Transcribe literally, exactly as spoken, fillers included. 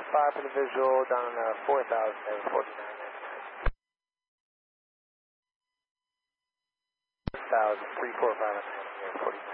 five for the visual, down uh, four thousand, forty-nine ninety-nine. one thousand, three four five, nine, forty-nine.